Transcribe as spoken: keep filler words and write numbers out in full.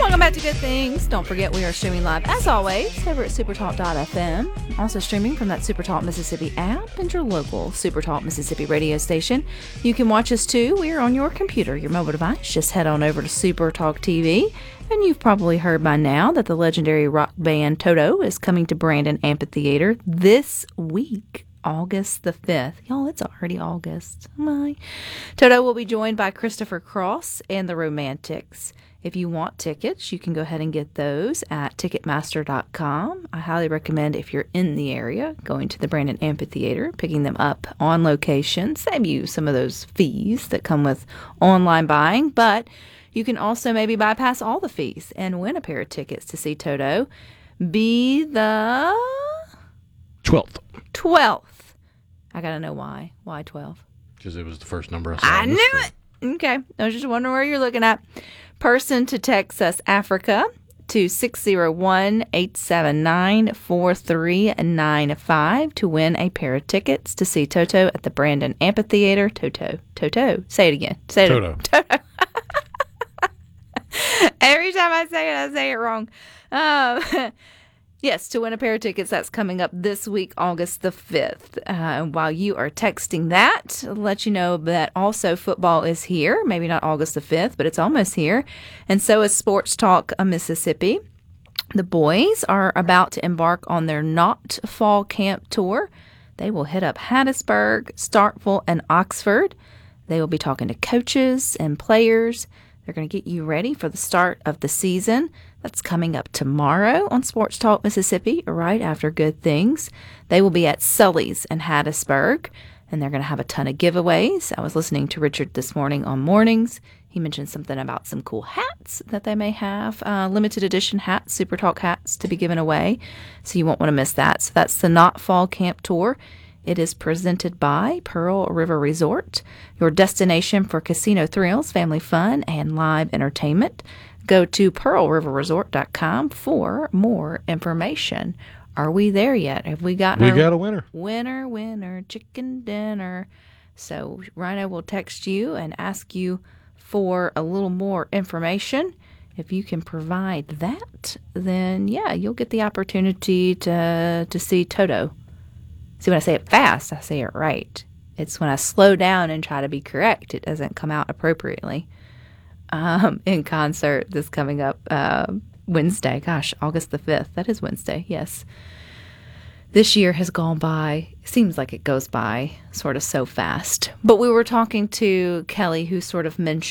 Welcome back to Good Things. Don't forget we are streaming live, as always, over at supertalk dot f m. Also streaming from that Supertalk Mississippi app and your local Supertalk Mississippi radio station. You can watch us, too. We are on your computer, your mobile device. Just head on over to Supertalk T V. And you've probably heard by now that the legendary rock band Toto is coming to Brandon Amphitheater this week, August the fifth. Y'all, it's already August. My. Toto will be joined by Christopher Cross and the Romantics. If you want tickets, you can go ahead and get those at ticketmaster dot com. I highly recommend, if you're in the area, going to the Brandon Amphitheater, picking them up on location. Save you some of those fees that come with online buying, but you can also maybe bypass all the fees and win a pair of tickets to see Toto. Be the twelfth. twelfth. I got to know why. Why twelve? Because it was the first number I saw. I knew it. Okay. I was just wondering where you're looking at. Person to text us Africa to six oh one, eight seven nine, four three nine five to win a pair of tickets to see Toto at the Brandon Amphitheater. Toto. Toto. Say it again. Say it Toto. Toto. Every time I say it, I say it wrong. Um, yes, to win a pair of tickets, that's coming up this week, August the fifth. Uh, and while you are texting that, I'll let you know that also football is here. Maybe not August the fifth, but it's almost here. And so is Sports Talk of Mississippi. The boys are about to embark on their Not Fall Camp Tour. They will hit up Hattiesburg, Starkville, and Oxford. They will be talking to coaches and players. They're going to get you ready for the start of the season. That's coming up tomorrow on Sports Talk Mississippi, right after Good Things. They will be at Sully's in Hattiesburg, and they're going to have a ton of giveaways. I was listening to Richard this morning on Mornings. He mentioned something about some cool hats that they may have, uh, limited edition hats, Super Talk hats to be given away, so you won't want to miss that. So that's the Not Fall Camp Tour. It is presented by Pearl River Resort, your destination for casino thrills, family fun, and live entertainment. Go to pearl river resort dot com for more information. Are we there yet? Have we gotten We our got a winner. Winner, winner, chicken dinner. So Rhino will text you and ask you for a little more information. If you can provide that, then yeah, you'll get the opportunity to to see Toto. See, when I say it fast, I say it right. It's when I slow down and try to be correct, it doesn't come out appropriately. Um, in concert, this coming up uh, Wednesday. Gosh, August the fifth. That is Wednesday, yes. This year has gone by. Seems like it goes by sort of so fast. But we were talking to Kelly, who sort of mentioned